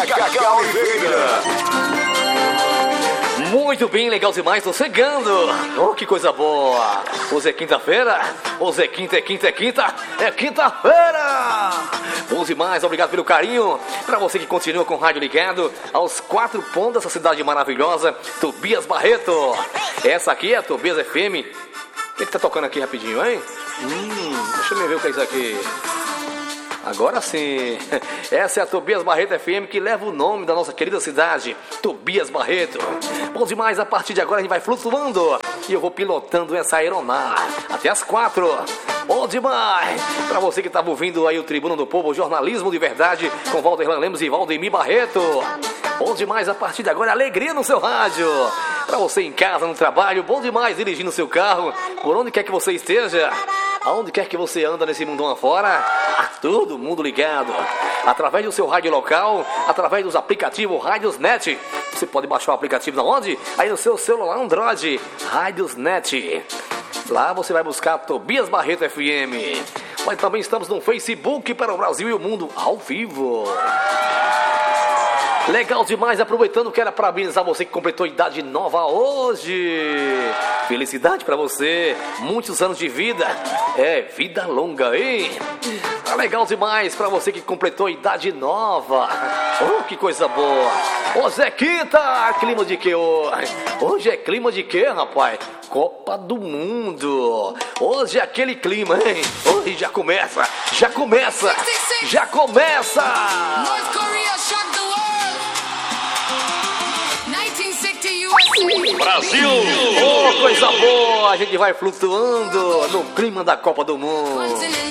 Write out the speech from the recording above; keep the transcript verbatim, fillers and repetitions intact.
Cacá Oliveira. Muito bem, legal demais, tô chegando. Oh, que coisa boa. Hoje é quinta-feira. Hoje é quinta, é quinta, é quinta. É quinta-feira. Bom demais, obrigado pelo carinho. Pra você que continua com o rádio ligado aos quatro pontos dessa cidade maravilhosa, Tobias Barreto. Essa aqui é a Tobias F M. O que que tá tocando aqui rapidinho, hein? Hum, deixa eu ver o que é isso aqui. Agora sim, essa é a Tobias Barreto F M, que leva o nome da nossa querida cidade, Tobias Barreto. Bom demais, a partir de agora a gente vai flutuando e eu vou pilotando essa aeronave até as quatro. Bom demais! Pra você que estava ouvindo aí o Tribuna do Povo, jornalismo de verdade, com Valderlan Lemos e Valdemir Barreto. Bom demais, a partir de agora, alegria no seu rádio. Pra você em casa, no trabalho, bom demais dirigindo o seu carro, por onde quer que você esteja. Aonde quer que você anda nesse mundão afora, todo mundo ligado. Através do seu rádio local, através dos aplicativos Rádios Net. Você pode baixar o aplicativo na onde? Aí no seu celular Android, Rádios Net. Lá você vai buscar Tobias Barreto F M. Mas também estamos no Facebook para o Brasil e o mundo ao vivo. Legal demais, aproveitando, quero parabenizar você que completou idade nova hoje. Felicidade pra você, muitos anos de vida. É, vida longa, hein? Tá legal demais pra você que completou idade nova. Oh, que coisa boa. Hoje é quinta, clima de quê hoje? Hoje é clima de quê, rapaz? Copa do Mundo. Hoje é aquele clima, hein? Hoje já começa, já começa, já começa. Brasil! Oh, coisa boa! A gente vai flutuando no clima da Copa do Mundo.